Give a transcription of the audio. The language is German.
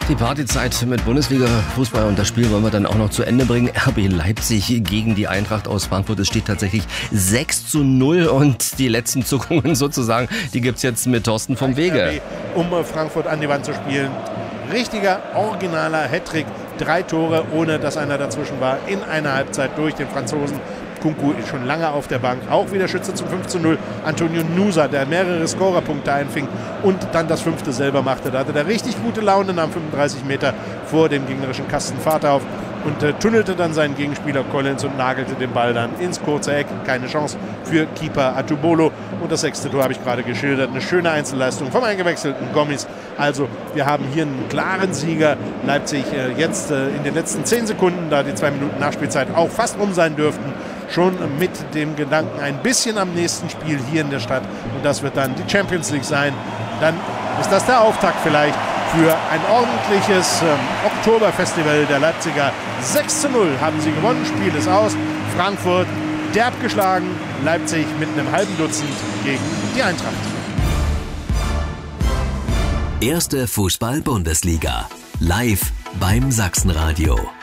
Die Partyzeit mit Bundesliga-Fußball und das Spiel wollen wir dann auch noch zu Ende bringen. RB Leipzig gegen die Eintracht aus Frankfurt. Es steht tatsächlich 6:0 und die letzten Zuckungen sozusagen, die gibt's jetzt mit Thorsten vom Wege. Um Frankfurt an die Wand zu spielen. Richtiger, originaler Hattrick. 3 Tore, ohne dass einer dazwischen war, in einer Halbzeit durch den Franzosen. Kunku ist schon lange auf der Bank. Auch wieder Schütze zum 5:0. Antonio Nusa, der mehrere Scorerpunkte einfing und dann das 5. selber machte. Da hatte er richtig gute Laune, nahm 35 Meter vor dem gegnerischen Kasten Fahrt auf und tunnelte dann seinen Gegenspieler Collins und nagelte den Ball dann ins kurze Eck. Keine Chance für Keeper Atubolo. Und das 6. Tor habe ich gerade geschildert. Eine schöne Einzelleistung vom eingewechselten Gomis. Also wir haben hier einen klaren Sieger. Leipzig jetzt in den letzten 10 Sekunden, da die 2 Minuten Nachspielzeit auch fast rum sein dürften, schon mit dem Gedanken ein bisschen am nächsten Spiel hier in der Stadt. Und das wird dann die Champions League sein. Dann ist das der Auftakt vielleicht für ein ordentliches Oktoberfestival der Leipziger. 6:0 haben sie gewonnen, Spiel ist aus. Frankfurt derb geschlagen, Leipzig mit einem halben Dutzend gegen die Eintracht. Erste Fußball-Bundesliga. Live beim Sachsenradio.